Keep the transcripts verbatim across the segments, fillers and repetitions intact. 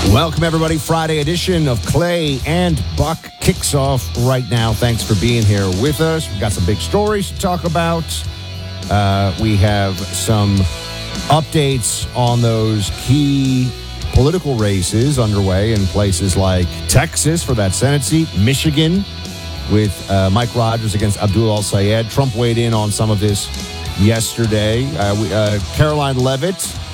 Welcome, everybody. Friday edition of Clay and Buck kicks off right now. Thanks for being here with us. We've got some big stories to talk about. Uh, we have some updates on those key political races underway in places like Texas for that Senate seat, Michigan with uh, Mike Rogers against Abdul Al-Sayed. Trump weighed in on some of this yesterday. Uh, we, uh, Caroline Leavitt,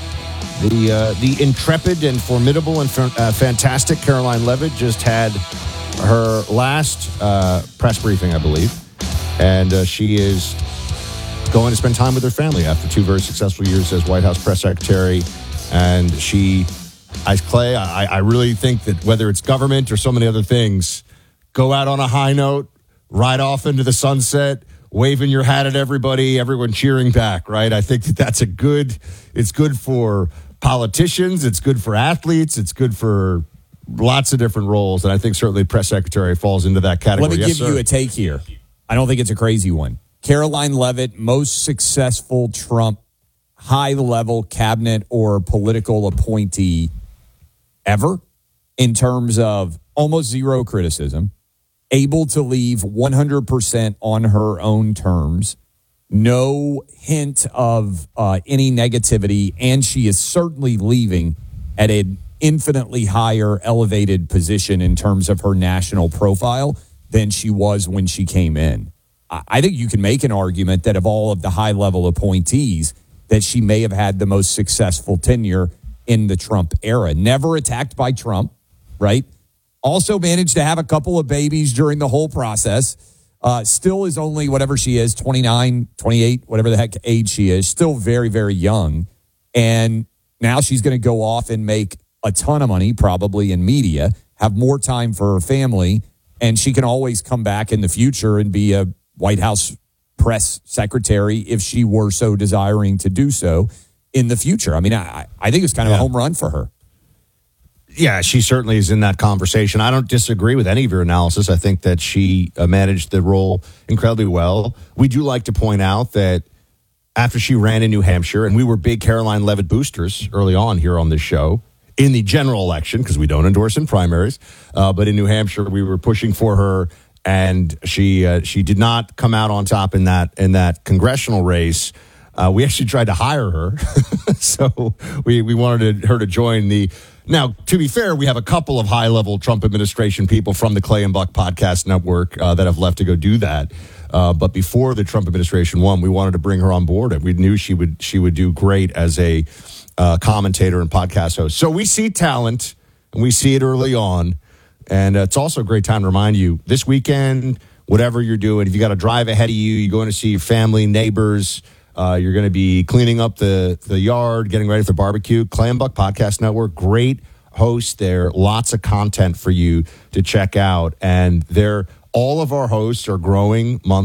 the uh, the intrepid and formidable and uh, fantastic Caroline Leavitt, just had her last uh, press briefing, I believe, and uh, she is going to spend time with her family after two very successful years as White House press secretary. And she, as Clay, I, I really think that whether it's government or so many other things, go out on a high note, ride off into the sunset, waving your hat at everybody, everyone cheering back, right? I think that that's a good, it's good for politicians, it's good for athletes, it's good for lots of different roles. And I think certainly press secretary falls into that category. Let me yes, give sir. you a take here. I don't think it's a crazy one. Caroline Leavitt, most successful Trump high-level cabinet or political appointee ever in terms of almost zero criticism, able to leave one hundred percent on her own terms, no hint of uh, any negativity, and she is certainly leaving at an infinitely higher elevated position in terms of her national profile than she was when she came in. I think you can make an argument that of all of the high-level appointees, that she may have had the most successful tenure in the Trump era. Never attacked by Trump, right? Also managed to have a couple of babies during the whole process. Uh, still is only whatever she is, twenty-nine, twenty-eight, whatever the heck age she is. Still very, very young. And now she's going to go off and make a ton of money, probably in media, have more time for her family, and she can always come back in the future and be a White House press secretary if she were so desiring to do so in the future. I mean, I, I think it's kind of yeah. a home run for her. Yeah, she certainly is in that conversation. I don't disagree with any of your analysis. I think that she uh, managed the role incredibly well. We do like to point out that after she ran in New Hampshire, and we were big Caroline Leavitt boosters early on here on this show, in the general election, because we don't endorse in primaries, uh, but in New Hampshire, we were pushing for her. And she uh, she did not come out on top in that in that congressional race. Uh, we actually tried to hire her, so we we wanted her to join the. Now, to be fair, we have a couple of high level Trump administration people from the Clay and Buck podcast network uh, that have left to go do that. Uh, but before the Trump administration won, we wanted to bring her on board, and we knew she would she would do great as a uh, commentator and podcast host. So we see talent, and we see it early on. And uh, it's also a great time to remind you, this weekend, whatever you're doing, if you got to drive ahead of you, you're going to see your family, neighbors, uh, you're going to be cleaning up the, the yard, getting ready for barbecue. Clay and Buck Podcast Network, great hosts there, lots of content for you to check out. And they're, all of our hosts are growing month